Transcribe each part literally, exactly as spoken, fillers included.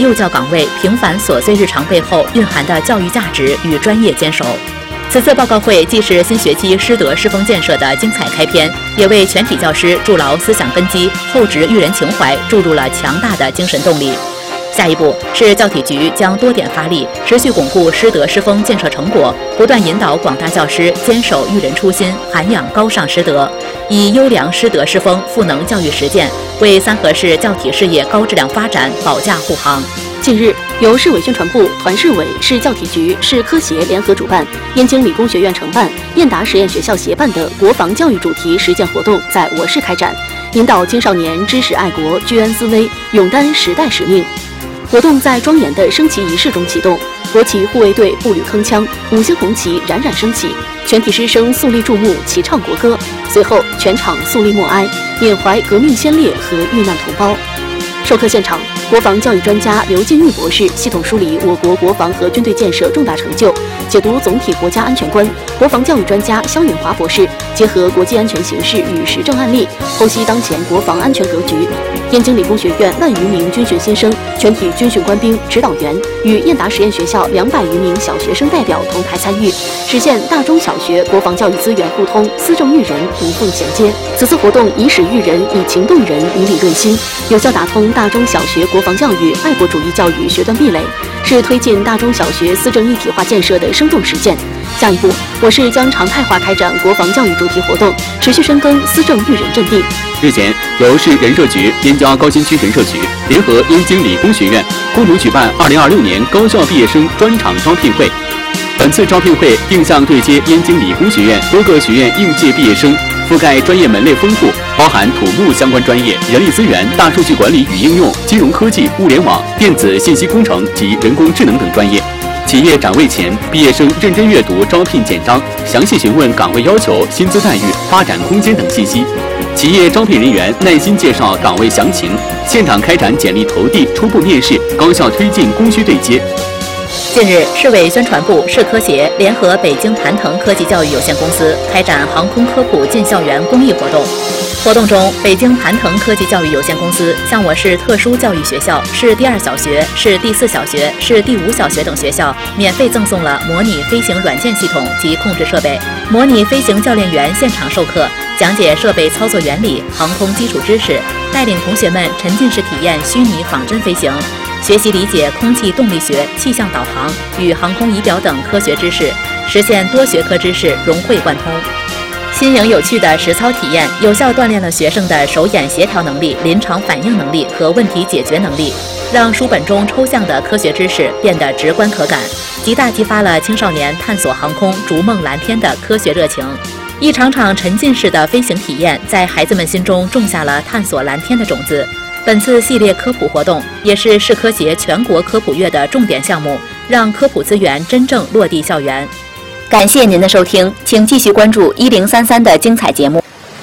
幼教岗位平凡琐碎日常背后蕴含的教育价值与专业坚守。此次报告会既是新学期师德师风建设的精彩开篇，也为全体教师筑牢思想根基、厚植育人情怀注入了强大的精神动力。下一步是教体局将多点发力，持续巩固师德师风建设成果，不断引导广大教师坚守育人初心，涵养高尚师德，以优良师德师风赋能教育实践，为三河市教体事业高质量发展保驾护航。 近日，由市委宣传部、团市委、市教体局、市科协联合主办，燕京理工学院承办、燕达实验学校协办的国防教育主题实践活动在我市开展，引导青少年知识爱国、居安思危，勇担时代使命。活动在庄严的升旗仪式中启动，国旗护卫队步履铿锵，五星红旗冉冉升起，全体师生肃立注目，齐唱国歌。随后，全场肃立默哀，缅怀革命先烈和遇难同胞。授课现场，国防教育专家刘进玉博士系统梳理我国国防和军队建设重大成就，解读总体国家安全观。国防教育专家肖允华博士结合国际安全形势与实证案例，剖析当前国防安全格局。燕京理工学院万余名军训新生、全体军训官兵、指导员与燕达实验学校两百余名小学生代表同台参与，实现大中小学国防教育资源互通、思政育人无缝衔接。此次活动以史育人，以情动人，以理润心，有效打通大中小学国防教育、爱国主义教育学段壁垒，是推进大中小学思政一体化建设的生动实践。下一步，我市将常态化开展国防教育主题活动，持续深耕思政育人阵地。 日前，由市人社局、燕郊高新区人社局联合燕京理工学院共同举办二零二六年高校毕业生专场招聘会。本次招聘会定向对接燕京理工学院多个学院应届毕业生，覆盖专业门类丰富，包含土木相关专业、人力资源、大数据管理与应用、金融科技、物联网、电子信息工程及人工智能等专业。企业展位前，毕业生认真阅读招聘简章，详细询问岗位要求、薪资待遇、发展空间等信息。企业招聘人员耐心介绍岗位详情，现场开展简历投递、初步面试，高效推进供需对接。 近日，市委宣传部、市科协联合北京盘腾科技教育有限公司开展航空科普进校园公益活动。活动中，北京盘腾科技教育有限公司向我市特殊教育学校、市第二小学、市第四小学、市第五小学等学校免费赠送了模拟飞行软件系统及控制设备，模拟飞行教练员现场授课，讲解设备操作原理、航空基础知识，带领同学们沉浸式体验虚拟仿真飞行，学习理解空气动力学、气象导航与航空仪表等科学知识，实现多学科知识融会贯通。新颖有趣的实操体验，有效锻炼了学生的手眼协调能力、临场反应能力和问题解决能力，让书本中抽象的科学知识变得直观可感，极大激发了青少年探索航空、逐梦蓝天的科学热情。一场场沉浸式的飞行体验，在孩子们心中种下了探索蓝天的种子。本次系列科普活动也是市科协全国科普月的重点项目，让科普资源真正落地校园。感谢您的收听，请继续关注一零三三的精彩节目。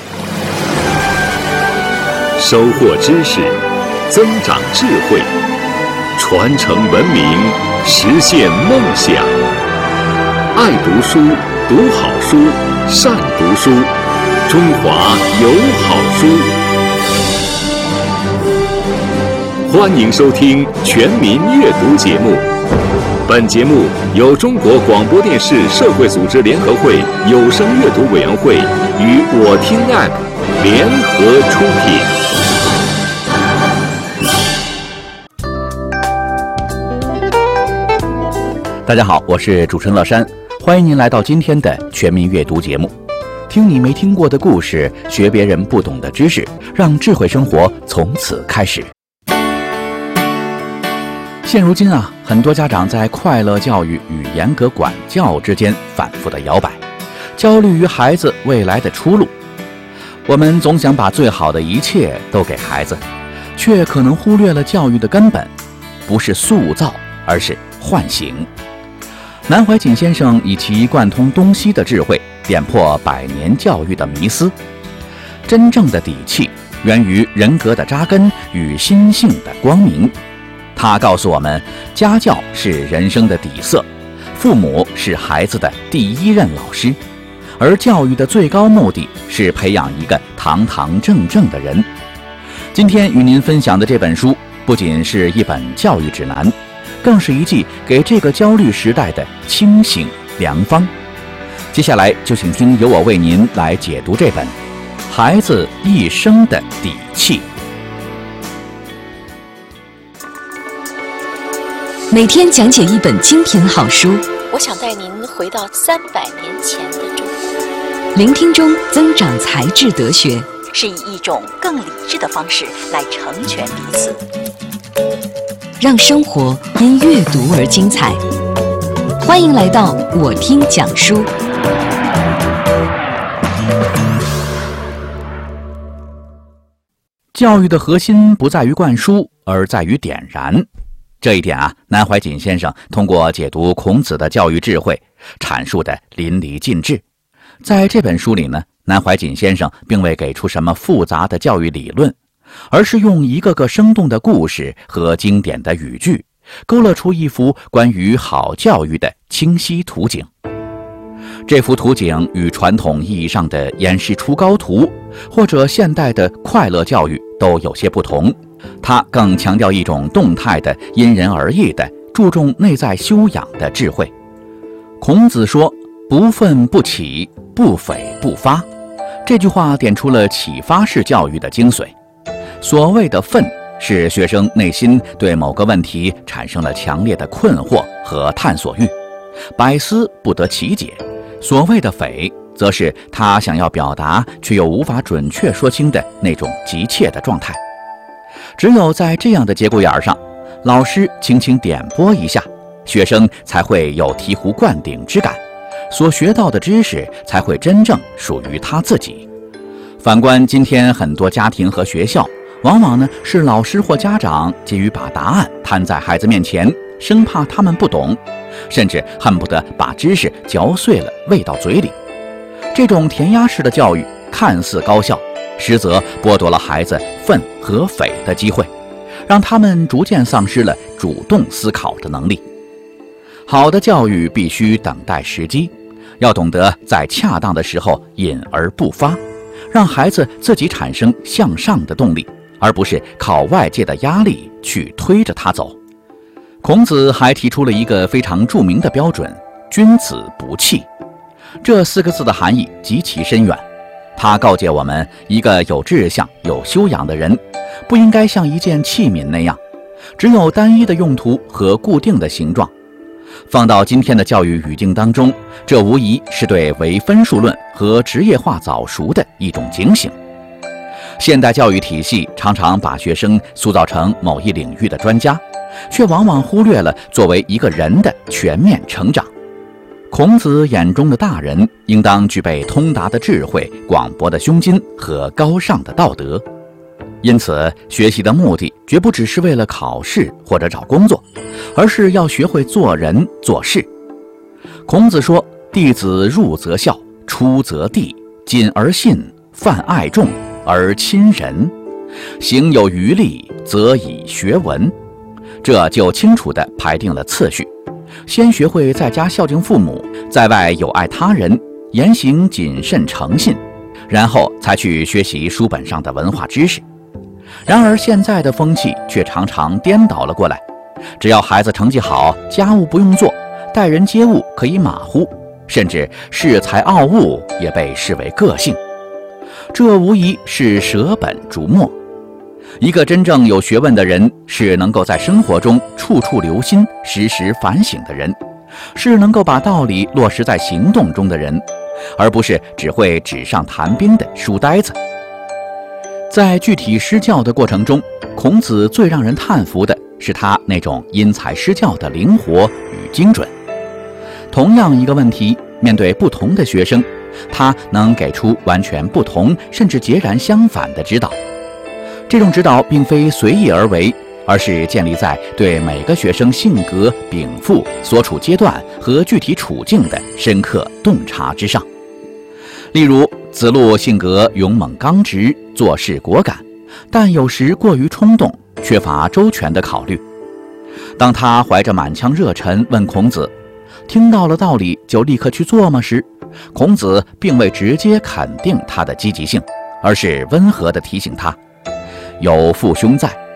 收获知识，增长智慧，传承文明，实现梦想。爱读书，读好书，善读书，中华有好书。欢迎收听全民阅读节目。本节目由中国广播电视社会组织联合会有声阅读委员会与我听 App 联合出品。大家好，我是主持人乐山，欢迎您来到今天的全民阅读节目。听你没听过的故事，学别人不懂的知识，让智慧生活从此开始。现如今啊，很多家长在快乐教育与严格管教之间反复的摇摆，焦虑于孩子未来的出路。我们总想把最好的一切都给孩子，却可能忽略了教育的根本，不是塑造，而是唤醒。南怀瑾先生以其贯通东西的智慧，点破百年教育的迷思。真正的底气源于人格的扎根与心性的光明。他告诉我们，家教是人生的底色，父母是孩子的第一任老师，而教育的最高目的是培养一个堂堂正正的人。今天与您分享的这本书， 不仅是一本教育指南，更是一剂给这个焦虑时代的清醒良方。接下来就请听由我为您来解读这本《孩子一生的底气》。 每天讲解一本精品好书， 我想带您回到三百年前的中国， 聆听中增长才智德学， 是以一种更理智的方式来成全彼此， 让生活因阅读而精彩。欢迎来到我听讲书。 教育的核心不在于灌输，而在于点燃。这一点啊，南怀瑾先生通过解读孔子的教育智慧，阐述的淋漓尽致。在这本书里呢，南怀瑾先生并未给出什么复杂的教育理论，而是用一个个生动的故事和经典的语句，勾勒出一幅关于好教育的清晰图景。这幅图景与传统意义上的严师出高徒，或者现代的快乐教育都有些不同。它更强调一种动态的、因人而异的、注重内在修养的智慧。孔子说：“不愤不启，不悱不发。”这句话点出了启发式教育的精髓。所谓的愤，是学生内心对某个问题产生了强烈的困惑和探索欲，百思不得其解。所谓的悱，则是他想要表达却又无法准确说清的那种急切的状态。只有在这样的节骨眼上，老师轻轻点拨一下，学生才会有醍醐灌顶之感，所学到的知识才会真正属于他自己。反观今天很多家庭和学校，往往呢是老师或家长急于把答案摊在孩子面前，生怕他们不懂，甚至恨不得把知识嚼碎了喂到嘴里。这种填鸭式的教育看似高效，实则剥夺了孩子愤和悱的机会，让他们逐渐丧失了主动思考的能力。好的教育必须等待时机，要懂得在恰当的时候隐而不发，让孩子自己产生向上的动力，而不是靠外界的压力去推着他走。孔子还提出了一个非常著名的标准：君子不器。这四个字的含义极其深远。他告诫我们，一个有志向、有修养的人，不应该像一件器皿那样，只有单一的用途和固定的形状。放到今天的教育语境当中，这无疑是对唯分数论和职业化早熟的一种警醒。现代教育体系常常把学生塑造成某一领域的专家，却往往忽略了作为一个人的全面成长。孔子眼中的大人应当具备通达的智慧、广博的胸襟和高尚的道德。因此，学习的目的绝不只是为了考试或者找工作，而是要学会做人做事。孔子说：“弟子入则孝，出则弟，谨而信，泛爱众而亲仁，行有余力，则以学文。”这就清楚地排定了次序。先学会在家孝敬父母，在外友爱他人，言行谨慎诚信，然后才去学习书本上的文化知识。然而现在的风气却常常颠倒了过来，只要孩子成绩好，家务不用做，待人接物可以马虎，甚至恃才傲物也被视为个性。这无疑是舍本逐末。一个真正有学问的人，是能够在生活中处处留心、时时反省的人，是能够把道理落实在行动中的人，而不是只会纸上谈兵的书呆子。在具体施教的过程中，孔子最让人叹服的是他那种因材施教的灵活与精准。同样一个问题，面对不同的学生，他能给出完全不同甚至截然相反的指导。这种指导并非随意而为，而是建立在对每个学生性格、禀赋、所处阶段和具体处境的深刻洞察之上。例如，子路性格勇猛刚直，做事果敢，但有时过于冲动，缺乏周全的考虑。当他怀着满腔热忱问孔子：“听到了道理就立刻去做吗？”时，孔子并未直接肯定他的积极性，而是温和地提醒他：“有父兄在，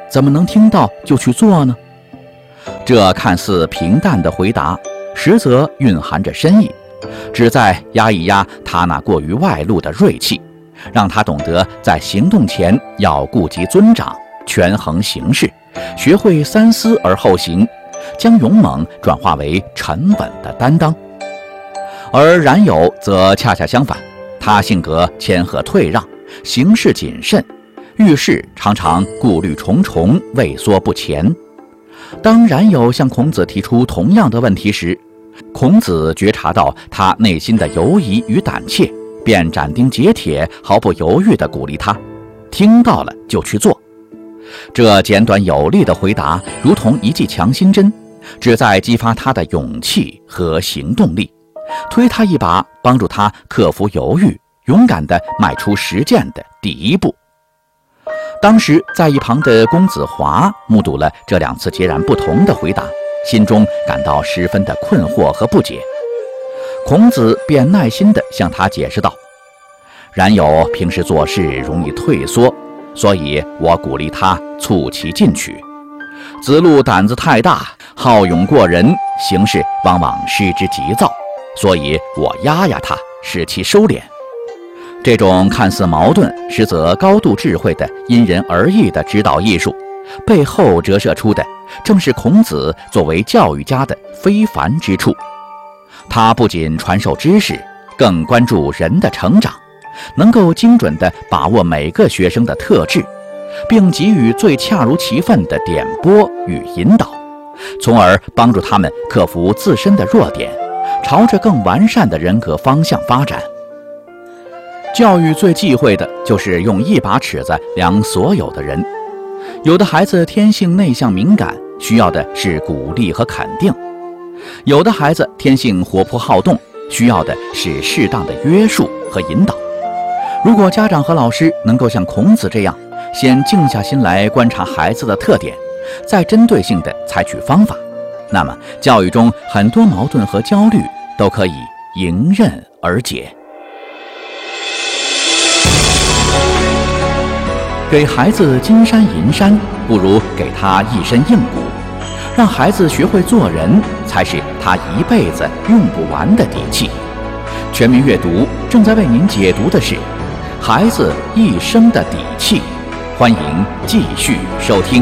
怎么能听到就去做呢？这看似平淡的回答，实则蕴含着深意，旨在压一压他那过于外露的锐气，让他懂得在行动前要顾及尊长，权衡形势，学会三思而后行，将勇猛转化为沉稳的担当。而冉有则恰恰相反，他性格谦和退让，行事谨慎，遇事常常顾虑重重，畏缩不前。当冉有向孔子提出同样的问题时，孔子觉察到他内心的犹疑与胆怯，便斩钉截铁，毫不犹豫地鼓励他，听到了就去做。这简短有力的回答如同一剂强心针，旨在激发他的勇气和行动力，推他一把，帮助他克服犹豫，勇敢地迈出实践的第一步。当时在一旁的公子华目睹了这两次截然不同的回答，心中感到十分的困惑和不解。孔子便耐心地向他解释道：冉有平时做事容易退缩，所以我鼓励他促其进取。子路胆子太大，好勇过人，行事往往失之急躁，所以我压压他，使其收敛。这种看似矛盾，实则高度智慧的因人而异的指导艺术，背后折射出的正是孔子作为教育家的非凡之处。他不仅传授知识，更关注人的成长，能够精准地把握每个学生的特质，并给予最恰如其分的点拨与引导，从而帮助他们克服自身的弱点，朝着更完善的人格方向发展。教育最忌讳的就是用一把尺子量所有的人。有的孩子天性内向敏感，需要的是鼓励和肯定；有的孩子天性活泼好动，需要的是适当的约束和引导。如果家长和老师能够像孔子这样，先静下心来观察孩子的特点，再针对性地采取方法，那么教育中很多矛盾和焦虑都可以迎刃而解。给孩子金山银山，不如给他一身硬骨。让孩子学会做人，才是他一辈子用不完的底气。全民阅读正在为您解读的是孩子一生的底气，欢迎继续收听。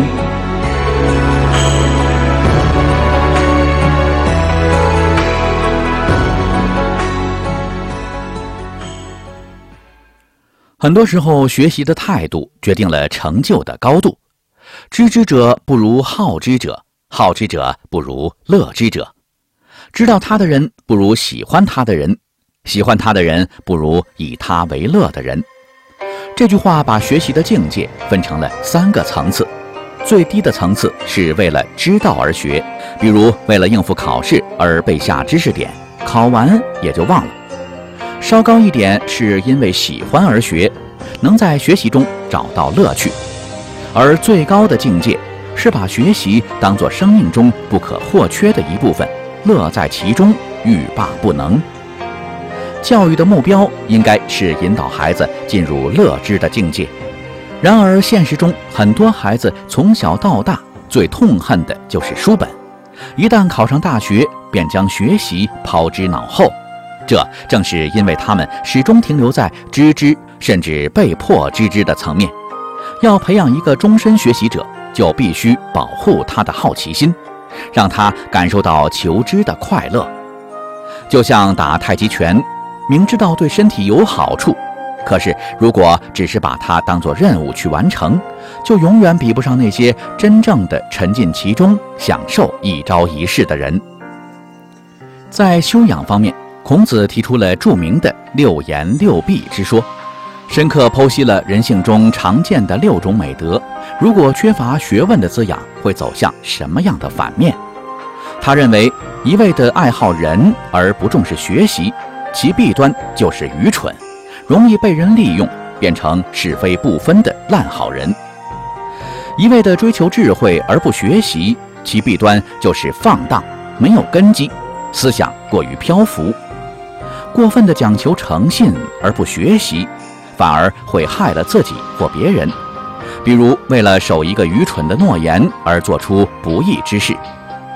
很多时候，学习的态度决定了成就的高度。知之者不如好之者，好之者不如乐之者。知道他的人不如喜欢他的人，喜欢他的人不如以他为乐的人。这句话把学习的境界分成了三个层次。最低的层次是为了知道而学，比如为了应付考试而背下知识点，考完也就忘了。稍高一点是因为喜欢而学，能在学习中找到乐趣。而最高的境界是把学习当作生命中不可或缺的一部分，乐在其中，欲罢不能。教育的目标应该是引导孩子进入乐知的境界。然而现实中，很多孩子从小到大最痛恨的就是书本，一旦考上大学，便将学习抛之脑后。这正是因为他们始终停留在知之甚至被迫知之的层面。要培养一个终身学习者，就必须保护他的好奇心，让他感受到求知的快乐。就像打太极拳，明知道对身体有好处，可是如果只是把它当作任务去完成，就永远比不上那些真正的沉浸其中，享受一招一式的人。在修养方面，孔子提出了著名的六言六必之说，深刻剖析了人性中常见的六种美德，如果缺乏学问的滋养，会走向什么样的反面。他认为，一味的爱好人而不重视学习，其弊端就是愚蠢，容易被人利用，变成是非不分的烂好人。一味的追求智慧而不学习，其弊端就是放荡，没有根基，思想过于漂浮。过分的讲求诚信而不学习，反而会害了自己或别人。 比如为了守一个愚蠢的诺言而做出不义之事。